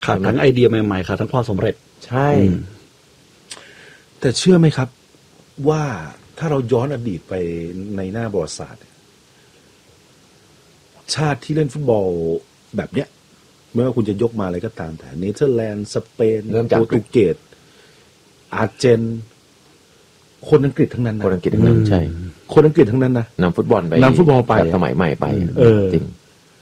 ขาดทั้งไอเดียใหม่ๆขาดทั้งความสำเร็จใช่แต่เชื่อไหมครับว่าถ้าเราย้อนอดีตไปในหน้าประวัติศาสตร์ชาติที่เล่นฟุตบอลแบบเนี้ยไม่ว่าคุณจะยกมาอะไรก็ตามแต่เนเธอร์แลนด์สเปนโปรตุเกสอาร์เจนคนอังกฤษทั้งนั้นนะคนอังกฤษทั้งนั้นใช่คนอังกฤษทั้งนั้นนะนำฟุตบอลไปสมัยใหม่ไปจริง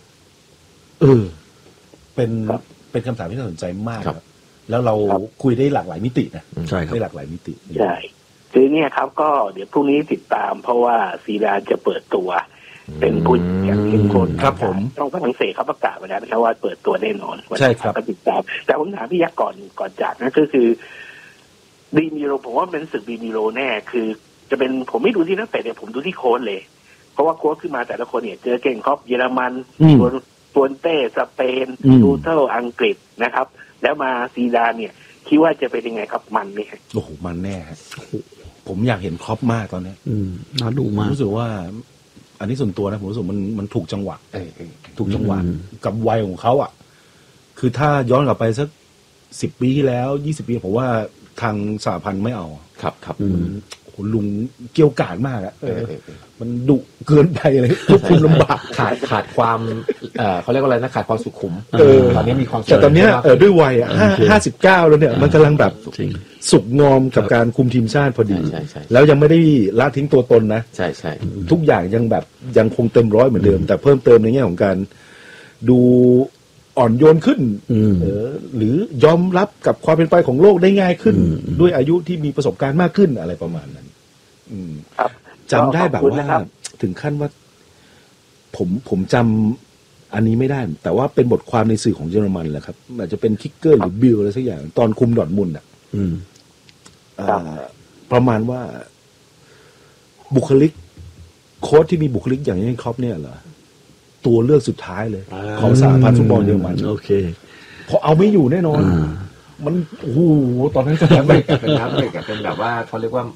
เป็นคำถามที่น่าสนใจมากครับแล้วเราคุยได้หลากหลายมิตินะใช่ครับได้หลากหลายมิติใช่คือเนี่ยครับก็เดี๋ยวพรุ่งนี้ติดตามเพราะว่าซีดานจะเปิดตัวเป็นผู้อย่างเข้มข้นครับผมต้องฝรั่งเศสเขาประกาศไว้แล้วนะครับว่าเปิดตัวแน่นอนใช่ครับก็ติดตามแต่ผมถามพี่ยักษ์ก่อนจากนะก็คือดีมิโรผมว่าเป็นศึกดีมิโรแน่คือจะเป็นผมไม่ดูที่นักเตะเนี่ยผมดูที่โค้ชเลยเพราะว่าโค้ชขึ้นมาแต่ละคนเนี่ยเจอเก่งครอบเยอรมันฟวนเต้สเปนดูเทิลอังกฤษนะครับแล้วมาซีดานเนี่ยคิดว่าจะเป็นยังไงครับมันนี่โอ้โหมันแน่ผมอยากเห็นครอปมากตอนนี้น่าดูมากรู้สึกว่าอันนี้ส่วนตัวนะผมรู้สึกมันถูกจังหวะถูกจังหวะกับวัยของเขาอ่ะคือถ้าย้อนกลับไปสัก10 ปีที่แล้ว20 ปีผมว่าทางสหพันธ์ไม่เอาครับลุงเกี่ยวกาดมากอ่ะมันดุเกินไปเลยควบคุมลำบากขาดความเขาเรียกว่าอะไรนะขาดความสุขุมตอนนี้มีความแต่ตอนนี้ด้วยวัย59แล้วเนี่ยมันกำลังแบบสุกงอมกับการคุมทีมชาติพอดีแล้วยังไม่ได้ละทิ้งตัวตนนะใช่ทุกอย่างยังคงเต็มร้อยเหมือนเดิมแต่เพิ่มเติมในแง่ของการดูอ่อนโยนขึ้นหรือยอมรับกับความเป็นไปของโลกได้ง่ายขึ้นด้วยอายุที่มีประสบการณ์มากขึ้นอะไรประมาณนั้นจำได้แบบว่าถึงขั้นว่าผมจำอันนี้ไม่ได้แต่ว่าเป็นบทความในสื่อของเยอรมันแหละครับอาจจะเป็นคิกเกอร์หรือบิลอะไรสักอย่างตอนคุมดอร์ทมุนด์ประมาณว่าบุคลิกโค้ชที่มีบุคลิกอย่างนี้ครอปเนี่ยเหรอตัวเลือกสุดท้ายเลยของสหพันธ์ฟุตบอลเยอรมันโอเคเพราะเอาไม่อยู่แน่นอนมันโอ้โหตอนนั้นก็ไม่เป็นน้ำเลยกับเป็นแบบว่าเขาเรียกว่า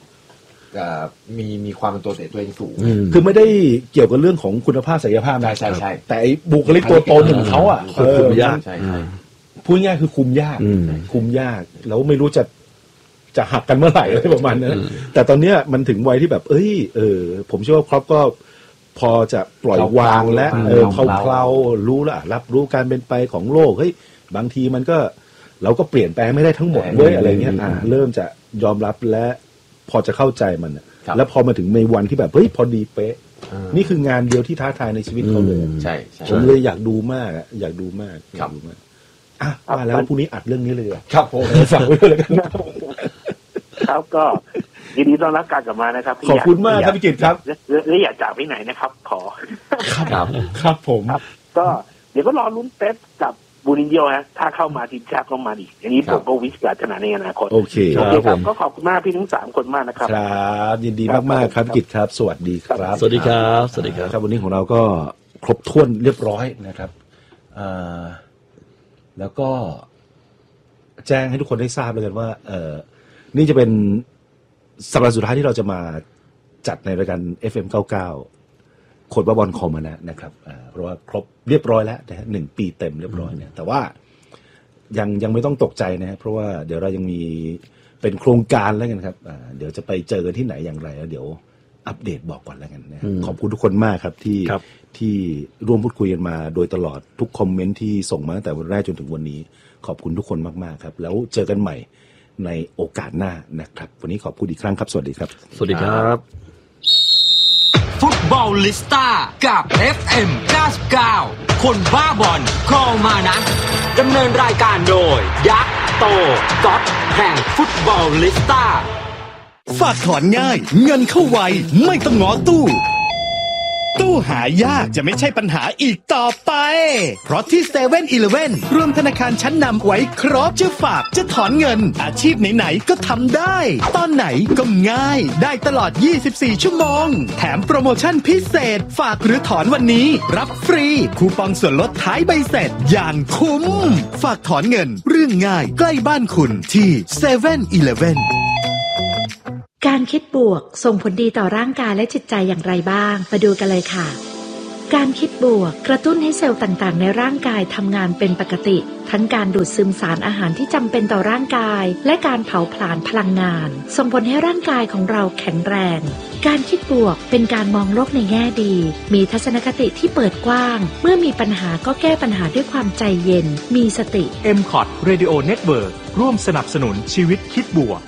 มีความเป็นตัวเองสูงคือไม่ได้เกี่ยวกับเรื่องของคุณภาพศักยภาพนะใช่แต่ไอ้บุคลิกตัวตนของเขาอ่ะคุมยากพูดง่ายคือคุมยากแล้วไม่รู้จะหักกันเมื่อไหร่อะไรประมาณนั้นแต่ตอนเนี้ยมันถึงวัยที่แบบผมเชื่อว่าครอปก็พอจะปล่อยวางและเพลารู้ละรับรู้การเป็นไปของโลกเฮ้ยบางทีมันก็เราก็เปลี่ยนแปลงไม่ได้ทั้งหมดเว้ยอะไรเงี้ยเริ่มจะยอมรับและพอจะเข้าใจมันแล้วพอมาถึงในวันที่แบบเฮ้ยพอดีเป๊ะนี่คืองานเดียวที่ท้าทายในชีวิตเขาเลยใช่ผมเลยอยากดูมากอยากดูมากแล้วพรุ่งนี้อัดเรื่องนี้เลยครับผมฝากไว้เลยกันครับก็ยินดีต้อนรับการกลับมานะครับขอบคุณมากครับพี่กิตครับและอย่าจากไปไหนนะครับขอครับผมก็เดี๋ยวก็รอลุ้นเป๊ปกับบูรินโญ่ฮะถ้าเข้ามาทีมชาติก็มาดิอย่างนี้ผมก็วิจารณ์ขนาดในอนาคตโอเคครับก็ขอบคุณมากพี่ทั้ง3คนมากนะครับครับยินดีมากๆครับกิตครับสวัสดีครับสวัสดีครับสวัสดีครับวันนี้ของเราก็ครบถ้วนเรียบร้อยนะครับแล้วก็แจ้งให้ทุกคนได้ทราบเลยกันว่านี่จะเป็นสัปดาห์สุดท้ายที่เราจะมาจัดในรายการ FM 99คนบ้าบอลคอมนะครับเพราะว่าครบเรียบร้อยแล้วนะฮะ1 ปีเต็มเรียบร้อยเนี่ยแต่ว่ายังไม่ต้องตกใจนะเพราะว่าเดี๋ยวเรายังมีเป็นโครงการแล้วกันครับเดี๋ยวจะไปเจอกันที่ไหนอย่างไรแล้วเดี๋ยวอัปเดตบอกก่อนแล้วกันนะขอบคุณทุกคนมากครับที่ร่วมพูดคุยกันมาโดยตลอดทุกคอมเมนต์ที่ส่งมาตั้งแต่วันแรกจนถึงวันนี้ขอบคุณทุกคนมากๆครับแล้วเจอกันใหม่ในโอกาสหน้านะครับวันนี้ขอบคุณอีกครั้งครับสวัสดีครับสวัสดีครับฟุตบอลลิสต้ากับ FM 99คนบ้าบอลคอมานะดำเนินรายการโดยยักษ์โตก๊อตแห่งฟุตบอลลิสต้าฝากถอนง่ายเงินเข้าไวไม่ต้องง้อตู้หายากจะไม่ใช่ปัญหาอีกต่อไปเพราะที่ 7-Eleven รวมธนาคารชั้นนำไว้ครบจะฝากจะถอนเงินอาชีพไหนๆก็ทำได้ตอนไหนก็ง่ายได้ตลอด24ชั่วโมงแถมโปรโมชั่นพิเศษฝากหรือถอนวันนี้รับฟรีคูปองส่วนลดท้ายใบเสร็จอย่างคุ้มฝากถอนเงินเรื่องง่ายใกล้บ้านคุณที่ 7-Eleven การคิดบวกส่งผลดีต่อร่างกายและจิตใจอย่างไรบ้างมาดูกันเลยค่ะการคิดบวกกระตุ้นให้เซลล์ต่างๆในร่างกายทำงานเป็นปกติทั้งการดูดซึมสารอาหารที่จำเป็นต่อร่างกายและการเผาผลาญพลังงานส่งผลให้ร่างกายของเราแข็งแรงการคิดบวกเป็นการมองโลกในแง่ดีมีทัศนคติที่เปิดกว้างเมื่อมีปัญหาก็แก้ปัญหาด้วยความใจเย็นมีสติ MCOT Radio Network ร่วมสนับสนุนชีวิตคิดบวก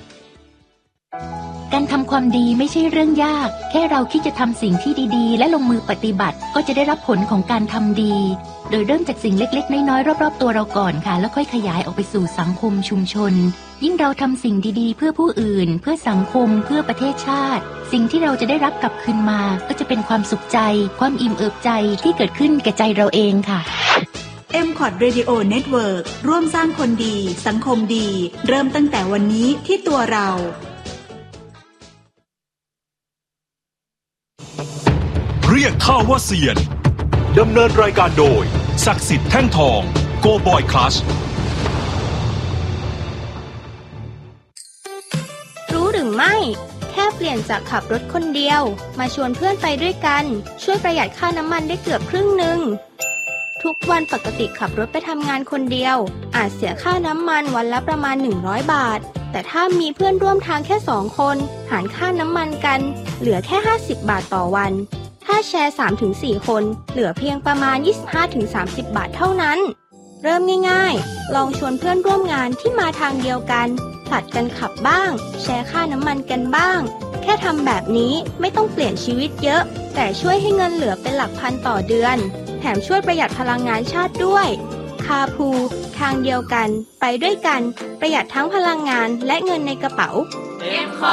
การทำความดีไม่ใช่เรื่องยากแค่เราคิดจะทำสิ่งที่ดีๆและลงมือปฏิบัติก็จะได้รับผลของการทำดีโดยเริ่มจากสิ่งเล็กๆน้อยๆรอบๆตัวเราก่อนค่ะแล้วค่อยขยายออกไปสู่สังคมชุมชนยิ่งเราทำสิ่งดีๆเพื่อผู้อื่นเพื่อสังคมเพื่อประเทศชาติสิ่งที่เราจะได้รับกลับคืนมาก็จะเป็นความสุขใจความอิ่มเอิบใจที่เกิดขึ้นแก่ใจเราเองค่ะ MCOT Radio Network ร่วมสร้างคนดีสังคมดีเริ่มตั้งแต่วันนี้ที่ตัวเราเรียกข้าว่าเซียนดำเนินรายการโดยศักดิ์สิทธิ์แท่งทองโกบอยคลัชรู้หรือไม่แค่เปลี่ยนจากขับรถคนเดียวมาชวนเพื่อนไปด้วยกันช่วยประหยัดค่าน้ำมันได้เกือบครึ่งนึงทุกวันปกติขับรถไปทำงานคนเดียวอาจเสียค่าน้ำมันวันละประมาณ100 บาทแต่ถ้ามีเพื่อนร่วมทางแค่2 คนหารค่าน้ำมันกันเหลือแค่50 บาทต่อวันถ้าแชร์ 3-4 คนเหลือเพียงประมาณ 25-30 บาทเท่านั้นเริ่มง่ายๆลองชวนเพื่อนร่วมงานที่มาทางเดียวกันผลัดกันขับบ้างแชร์ค่าน้ำมันกันบ้างแค่ทำแบบนี้ไม่ต้องเปลี่ยนชีวิตเยอะแต่ช่วยให้เงินเหลือเป็นหลักพันต่อเดือนแถมช่วยประหยัดพลังงานชาติด้วยคาพูทางเดียวกันไปด้วยกันประหยัดทั้งพลังงานและเงินในกระเป๋า